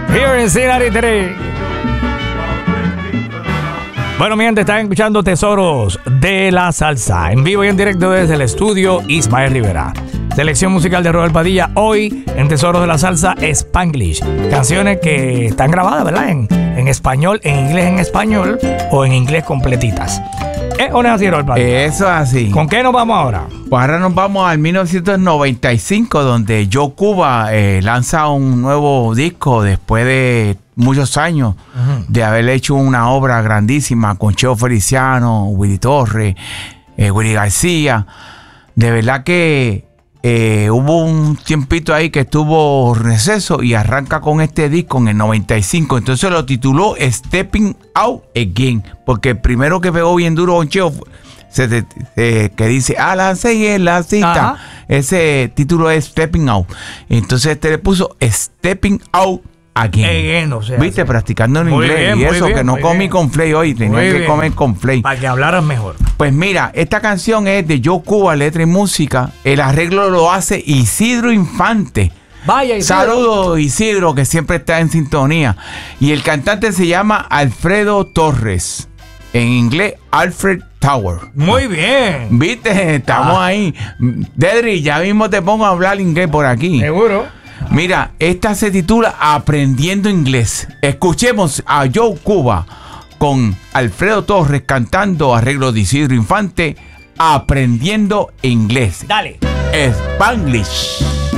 Here in Cincinnati today. Bueno, mi gente, están escuchando Tesoros de la Salsa en vivo y en directo desde el estudio Ismael Rivera. Selección musical de Robert Padilla. Hoy en Tesoros de la Salsa, Spanglish. Canciones que están grabadas, ¿verdad? En español, en inglés en español o en inglés completitas. ¿O no es así, Robert Padilla? Eso es así. ¿Con qué nos vamos ahora? Pues ahora nos vamos al 1995, donde Joe Cuba lanza un nuevo disco después de muchos años de haber hecho una obra grandísima con Cheo Feliciano, Willy Torres, Willy García. De verdad que hubo un tiempito ahí que estuvo receso y arranca con este disco en el 95. Entonces lo tituló Stepping Out Again, porque el primero que pegó bien duro con Cheo que dice a las 6 en la cita. Ajá. Ese título es Stepping Out. Entonces le puso Stepping Out Again. O sea, viste, practicando en inglés. Bien, y eso, bien, que no comí con Flay hoy, tenía que comer con Flay. Para que hablaras mejor. Pues mira, esta canción es de Joe Cuba, letra y música. El arreglo lo hace Isidro Infante. Vaya, Isidro. Saludos, Isidro, que siempre está en sintonía. Y el cantante se llama Alfredo Torres. En inglés, Alfred Tower. Muy bien. Viste, estamos ahí. Dedri, ya mismo te pongo a hablar inglés por aquí. Seguro. Mira, esta se titula Aprendiendo Inglés. Escuchemos a Joe Cuba con Alfredo Torres cantando arreglo de Isidro Infante, Aprendiendo Inglés. Dale. Spanglish.